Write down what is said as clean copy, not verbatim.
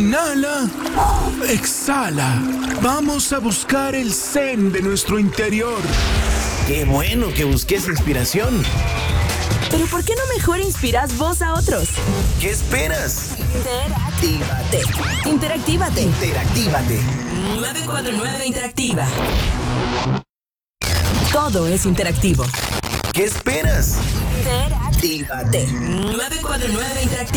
Inhala. Exhala. Vamos a buscar el zen de nuestro interior. ¡Qué bueno que busques inspiración! ¿Pero por qué no mejor inspiras vos a otros? ¿Qué esperas? Interactívate. 949 Interactiva. Todo es interactivo. ¿Qué esperas? Interactívate. 949 Interactiva.